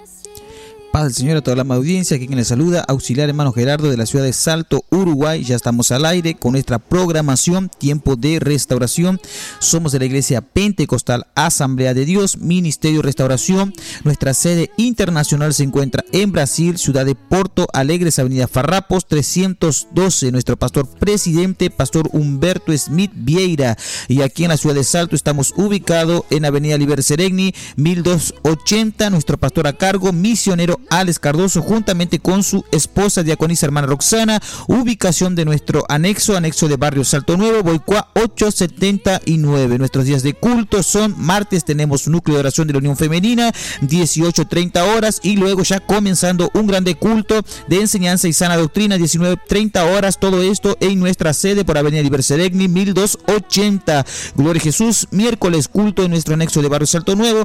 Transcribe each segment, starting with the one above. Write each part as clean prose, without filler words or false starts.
Paz del Señor a toda la audiencia, aquí quien les saluda, auxiliar hermano Gerardo de la ciudad de Salto, Uruguay. Ya estamos al aire con nuestra programación Tiempo de Restauración. Somos de la Iglesia Pentecostal Asamblea de Dios, Ministerio Restauración. Nuestra sede internacional se encuentra en Brasil, ciudad de Porto Alegre, Avenida Farrapos 312. Nuestro pastor presidente, pastor Humberto Smith Vieira. Y aquí en la ciudad de Salto estamos ubicados en Avenida Liber Seregni 1280. Nuestro pastor a cargo, misionero Alex Cardoso, juntamente con su esposa diaconisa hermana Roxana. Ubicación de nuestro anexo de barrio Salto Nuevo, Boicua 879. Nuestros días de culto son martes, tenemos núcleo de oración de la Unión Femenina, 18:30 horas, y luego ya comenzando un grande culto de enseñanza y sana doctrina, 19:30 horas. Todo esto en nuestra sede por Avenida Liber Seregni 1280. Gloria a Jesús. Miércoles culto en nuestro anexo de barrio Salto Nuevo,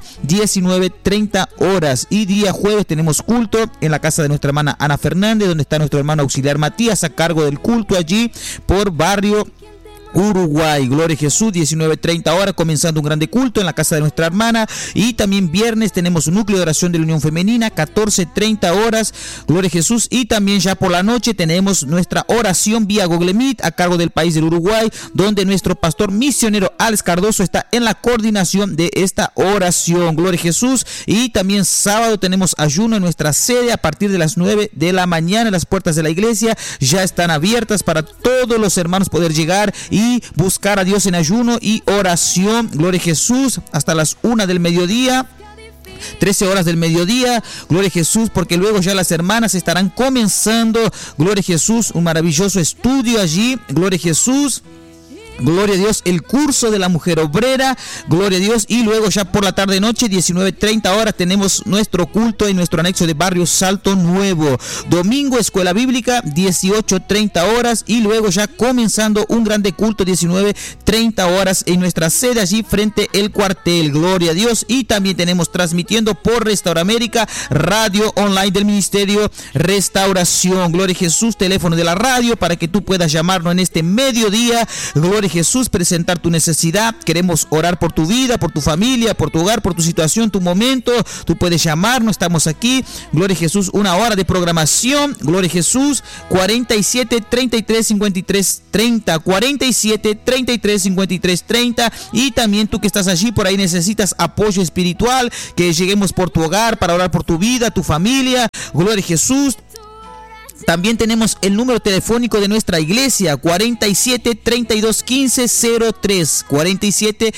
19:30 horas. Y día jueves tenemos culto en la casa de nuestra hermana Ana Fernández, donde está nuestro hermano auxiliar Matías a cargo del culto allí por barrio Uruguay. Gloria a Jesús, 19:30 horas, comenzando un grande culto en la casa de nuestra hermana. Y también viernes tenemos un núcleo de oración de la Unión Femenina, 14:30 horas. Gloria a Jesús. Y también ya por la noche tenemos nuestra oración vía Google Meet a cargo del país del Uruguay, donde nuestro pastor misionero Alex Cardoso está en la coordinación de esta oración. Gloria a Jesús. Y también sábado tenemos ayuno en nuestra sede a partir de las 9 de la mañana. Las puertas de la iglesia ya están abiertas para todos los hermanos poder llegar y buscar a Dios en ayuno y oración. Gloria a Jesús, hasta las 1 del mediodía. 13 horas del mediodía, gloria a Jesús, porque luego ya las hermanas estarán comenzando, gloria a Jesús, un maravilloso estudio allí, gloria a Jesús. Gloria a Dios, el curso de la mujer obrera, gloria a Dios. Y luego ya por la tarde noche, 19:30 horas, tenemos nuestro culto en nuestro anexo de barrio Salto Nuevo. Domingo, escuela bíblica, 18:30 horas. Y luego ya comenzando un grande culto, 19:30 horas en nuestra sede allí frente al cuartel. Gloria a Dios. Y también tenemos transmitiendo por Restauramérica, radio online del Ministerio Restauración. Gloria a Jesús, teléfono de la radio para que tú puedas llamarnos en este mediodía. Gloria Jesús, presentar tu necesidad. Queremos orar por tu vida, por tu familia, por tu hogar, por tu situación, tu momento. Tú puedes llamarnos, estamos aquí. Gloria a Jesús, una hora de programación. Gloria a Jesús, 47 33 53 30, 47 33 53 30. Y también tú que estás allí por ahí necesitas apoyo espiritual, que lleguemos por tu hogar para orar por tu vida, tu familia. Gloria a Jesús. También tenemos el número telefónico de nuestra iglesia, 47 32 15 03, 47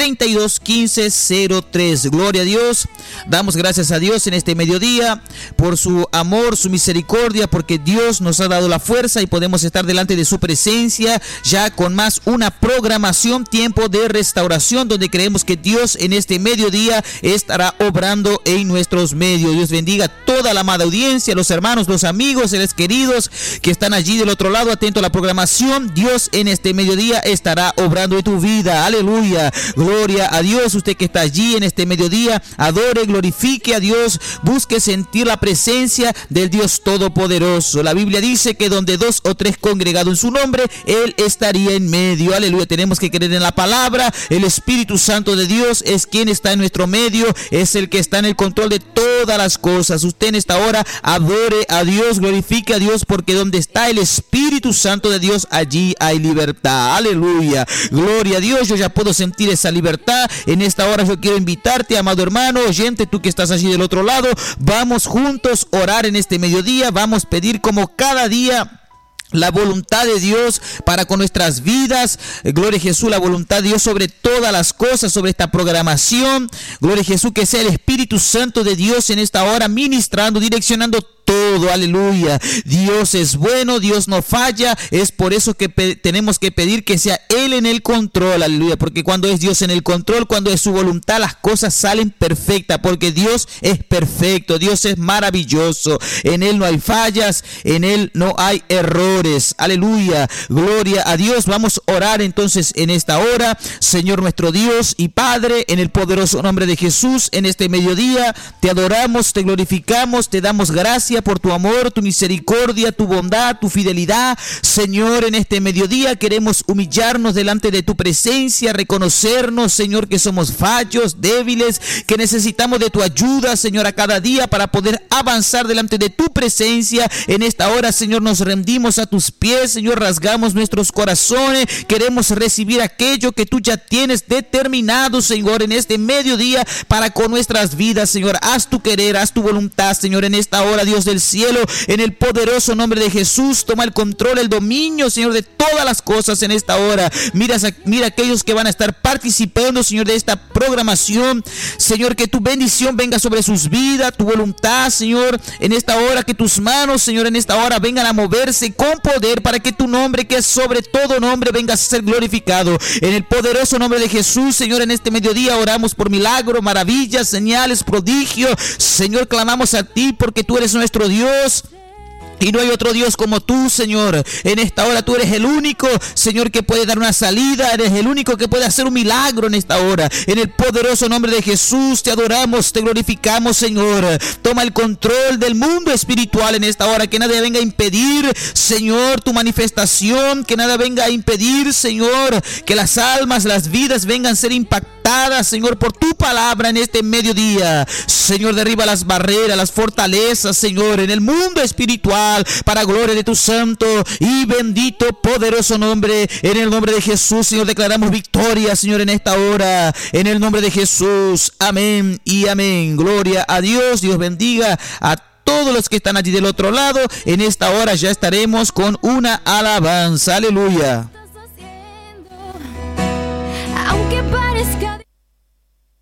32 15 03. Gloria a Dios. Damos gracias a Dios en este mediodía por su amor, su misericordia, porque Dios nos ha dado la fuerza y podemos estar delante de su presencia ya con más una programación, tiempo de restauración, donde creemos que Dios en este mediodía estará obrando en nuestros medios. Dios bendiga a toda la amada audiencia, los hermanos, los amigos, seres queridos que están allí del otro lado, atento a la programación. Dios en este mediodía estará obrando en tu vida. Aleluya, gloria a Dios. Usted que está allí en este mediodía, adore, glorifique a Dios, busque sentir la presencia del Dios Todopoderoso. La Biblia dice que donde 2 o 3 congregados en su nombre, Él estaría en medio. Aleluya, tenemos que creer en la palabra. El Espíritu Santo de Dios es quien está en nuestro medio, es el que está en el control de todas las cosas. Usted en esta hora adore a Dios, glorifique a Dios, porque donde está el Espíritu Santo de Dios, allí hay libertad. Aleluya, gloria a Dios. Yo ya puedo sentir esa libertad. En esta hora yo quiero invitarte, amado hermano, oyente, tú que estás allí del otro lado, vamos juntos a orar en este mediodía. Vamos a pedir como cada día la voluntad de Dios para con nuestras vidas. Gloria a Jesús, la voluntad de Dios sobre todas las cosas, sobre esta programación. Gloria a Jesús, que sea el Espíritu Santo de Dios en esta hora ministrando, direccionando todo. Aleluya, Dios es bueno, Dios no falla. Es por eso que tenemos que pedir que sea Él en el control. Aleluya, porque cuando es Dios en el control, cuando es su voluntad, las cosas salen perfectas, porque Dios es perfecto, Dios es maravilloso. En Él no hay fallas, en Él no hay errores. Aleluya, gloria a Dios. Vamos a orar entonces en esta hora. Señor nuestro Dios y Padre, en el poderoso nombre de Jesús, en este mediodía te adoramos, te glorificamos, te damos gracias por tu amor, tu misericordia, tu bondad, tu fidelidad. Señor, en este mediodía queremos humillarnos delante de tu presencia, reconocernos, Señor, que somos fallos, débiles, que necesitamos de tu ayuda, Señor, a cada día para poder avanzar delante de tu presencia. En esta hora, Señor, nos rendimos a tus pies, Señor, rasgamos nuestros corazones, queremos recibir aquello que tú ya tienes determinado, Señor, en este mediodía para con nuestras vidas, Señor. Haz tu querer, haz tu voluntad, Señor, en esta hora, Dios del cielo, en el poderoso nombre de Jesús. Toma el control, el dominio, Señor, de todas las cosas en esta hora. Mira aquellos que van a estar participando, Señor, de esta programación, Señor, que tu bendición venga sobre sus vidas, tu voluntad, Señor, en esta hora, que tus manos, Señor, en esta hora vengan a moverse con poder para que tu nombre, que es sobre todo nombre, venga a ser glorificado. En el poderoso nombre de Jesús, Señor, en este mediodía oramos por milagros, maravillas, señales, prodigios. Señor, clamamos a ti porque tú eres nuestro Dios. Y no hay otro Dios como tú, Señor. En esta hora tú eres el único, Señor, que puede dar una salida. Eres el único que puede hacer un milagro en esta hora. En el poderoso nombre de Jesús te adoramos, te glorificamos, Señor. Toma el control del mundo espiritual en esta hora. Que nada venga a impedir, Señor, tu manifestación. Que nada venga a impedir, Señor, que las almas, las vidas vengan a ser impactadas, Señor, por tu palabra en este mediodía. Señor, derriba las barreras, las fortalezas, Señor, en el mundo espiritual, para gloria de tu santo y bendito poderoso nombre. En el nombre de Jesús, Señor, declaramos victoria, Señor, en esta hora, en el nombre de Jesús. Amén y amén. Gloria a Dios. Dios bendiga a todos los que están allí del otro lado. En esta hora ya estaremos con una alabanza. Aleluya.